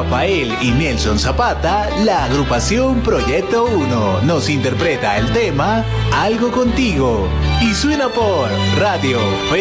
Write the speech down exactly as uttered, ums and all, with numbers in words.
Rafael y Nelson Zapata, la agrupación Proyecto uno nos interpreta el tema Algo Contigo y suena por Radio Fe